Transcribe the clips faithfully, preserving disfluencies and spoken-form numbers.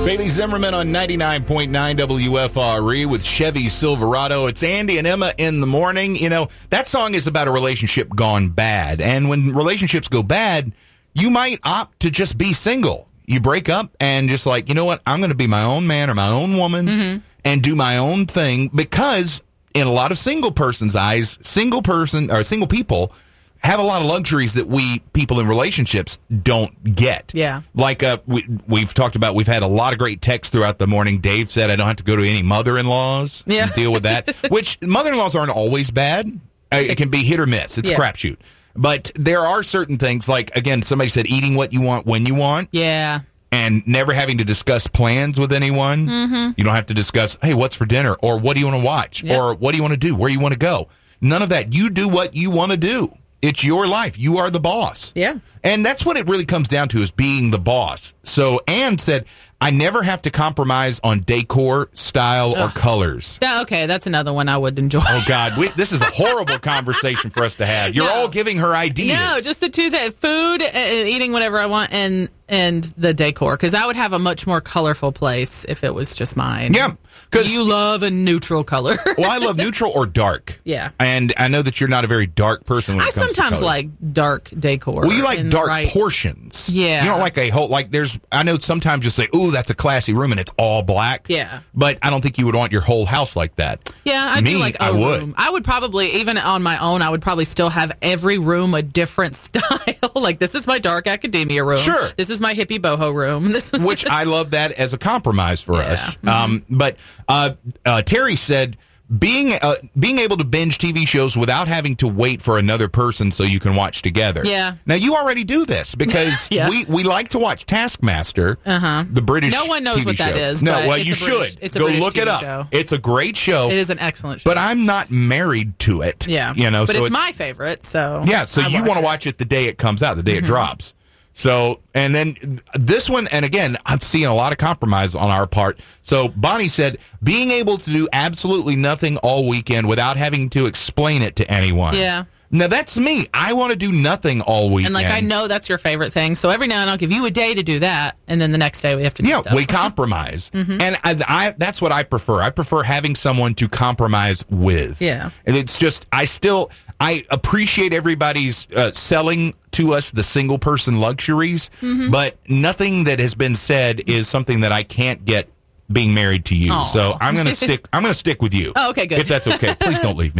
Bailey Zimmerman on ninety-nine point nine W F R E with Chevy Silverado. It's Andy and Emma in the morning. You know, that song is about a relationship gone bad. And when relationships go bad, you might opt to just be single. You break up and just like, you know what, I'm going to be my own man or my own woman mm-hmm. and do my own thing, because in a lot of single person's eyes, single person or single people have a lot of luxuries that we people in relationships don't get. Yeah. Like uh, we, we've talked about, we've had a lot of great texts throughout the morning. Dave said, I don't have to go to any mother-in-laws yeah. to deal with that, which mother-in-laws aren't always bad. It can be hit or miss. It's yeah. a crapshoot. But there are certain things, like, again, somebody said eating what you want when you want. Yeah. And never having to discuss plans with anyone. Mm-hmm. You don't have to discuss, hey, what's for dinner? Or what do you want to watch? Yep. Or what do you want to do? Where you want to go? None of that. You do what you want to do. It's your life. You are the boss. Yeah. And that's what it really comes down to, is being the boss. So Ann said, I never have to compromise on decor, style, Ugh. or colors. Yeah, okay, that's another one I would enjoy. Oh, God. We, this is a horrible conversation for us to have. You're no. all giving her ideas. No, just the two things. Food, uh, eating whatever I want, and and the decor. Because I would have a much more colorful place if it was just mine. Yeah. Because you love a neutral color. Well, I love neutral or dark. Yeah. And I know that you're not a very dark person when I it comes to sometimes color. like dark decor. Well, you like dark right... portions. Yeah. You don't like a whole, like there's, I know sometimes you'll say, ooh, that's a classy room and it's all black. Yeah. But I don't think you would want your whole house like that. Yeah, I Me, do like a I would. room. I would probably, even on my own, I would probably still have every room a different style. Like, this is my dark academia room. Sure. This is my hippie boho room. This is Which I love that as a compromise for yeah. us. Mm-hmm. Um, but uh, uh, Terry said, being uh, being able to binge T V shows without having to wait for another person so you can watch together. Yeah. Now, you already do this because yeah. we, we like to watch Taskmaster, uh-huh. the British No one knows T V what show. that is. No, but well, it's you a British, should. it's a Go British look T V it up. Show. It's a great show. It is an excellent show. But I'm not married to it. Yeah. You know, but so it's, it's my favorite, so yeah, so I you watch want to it. watch it the day it comes out, the day Mm-hmm. it drops. So, and then this one, and again, I'm seeing a lot of compromise on our part. So Bonnie said, being able to do absolutely nothing all weekend without having to explain it to anyone. Yeah. Now, that's me. I want to do nothing all weekend. And, like, I know that's your favorite thing. So every now and then I'll give you a day to do that, and then the next day we have to do yeah, stuff. we compromise. Mm-hmm. And I, I, that's what I prefer. I prefer having someone to compromise with. Yeah. And it's just, I still, I appreciate everybody's uh, selling to us the single person luxuries, mm-hmm. but nothing that has been said is something that I can't get being married to you. Aww. So I'm going to stick, I'm going to stick with you. Oh, okay, good. If that's okay. Please don't leave me.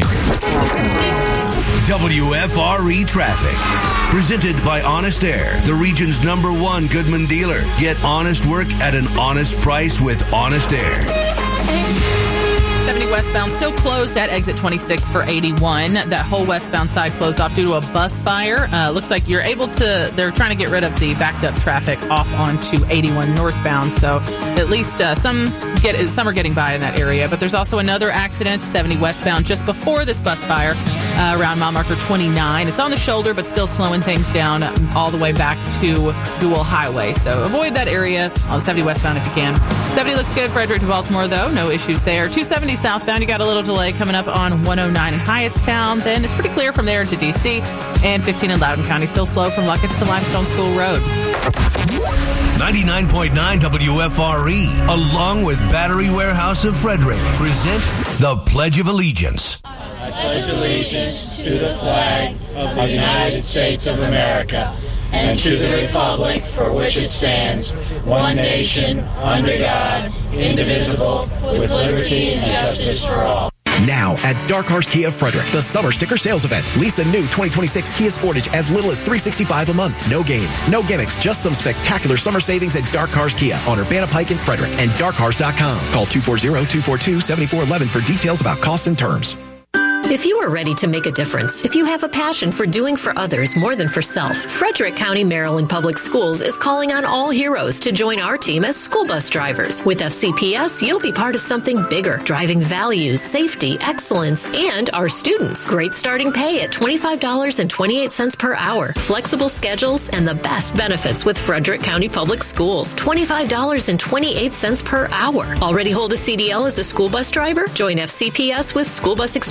W F R E Traffic. Presented by Honest Air, the region's number one Goodman dealer. Get honest work at an honest price with Honest Air. seventy westbound still closed at exit twenty-six for eighty-one. That whole westbound side closed off due to a bus fire. Uh, looks like you're able to, they're trying to get rid of the backed up traffic off onto eighty-one northbound. So at least uh, some get some are getting by in that area. But there's also another accident, seventy westbound, just before this bus fire uh, around mile marker twenty-nine. It's on the shoulder, but still slowing things down all the way back to Dual Highway. So avoid that area on seventy westbound if you can. seventy looks good, Frederick to Baltimore, though. No issues there. two seventy southbound, you got a little delay coming up on one oh nine in Hyattstown. Then it's pretty clear from there into D C. And fifteen in Loudoun County, still slow from Luckett's to Limestone School Road. ninety-nine point nine W F R E, along with Battery Warehouse of Frederick, present the Pledge of Allegiance. I pledge allegiance to the flag of the United States of America and to the republic for which it stands, one nation, under God, indivisible, with liberty and justice for all. Now at Dark Horse Kia Frederick, the summer sticker sales event. Lease a new twenty twenty-six Kia Sportage as little as three hundred sixty-five dollars a month. No games, no gimmicks, just some spectacular summer savings at Dark Horse Kia on Urbana Pike in Frederick and dark horse dot com. Call two four zero, two four two, seven four one one for details about costs and terms. If you are ready to make a difference, if you have a passion for doing for others more than for self, Frederick County, Maryland Public Schools is calling on all heroes to join our team as school bus drivers. With F C P S, you'll be part of something bigger, driving values, safety, excellence, and our students. Great starting pay at twenty-five dollars and twenty-eight cents per hour. Flexible schedules and the best benefits with Frederick County Public Schools. twenty-five dollars and twenty-eight cents per hour. Already hold a C D L as a school bus driver? Join F C P S with School Bus Experience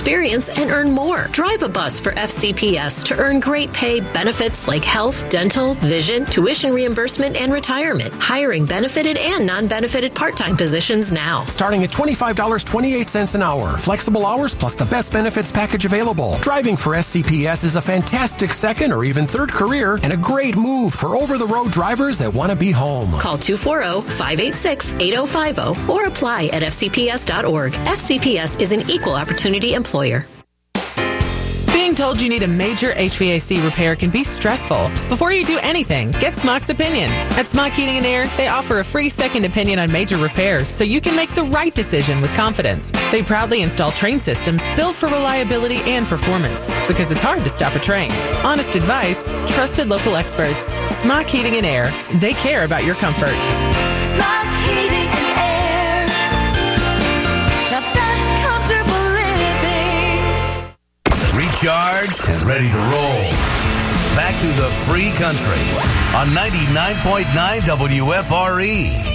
positions and earn more. Drive a bus for F C P S to earn great pay benefits like health, dental, vision, tuition reimbursement, and retirement. Hiring benefited and non-benefited part-time positions now. Starting at twenty-five dollars and twenty-eight cents an hour. Flexible hours plus the best benefits package available. Driving for S C P S is a fantastic second or even third career and a great move for over-the-road drivers that want to be home. Call two four zero, five eight six, eight zero five zero or apply at f c p s dot org. F C P S is an equal opportunity employer. Being told you need a major H V A C repair can be stressful. Before you do anything, get Smock's opinion. At Smock Heating and Air, they offer a free second opinion on major repairs so you can make the right decision with confidence. They proudly install train systems built for reliability and performance because it's hard to stop a train. Honest advice, trusted local experts. Smock Heating and Air. They care about your comfort. Smock Heating and Air. Now that's comfortable living. Recharged and ready to roll. Back to the free country on ninety-nine point nine W F R E.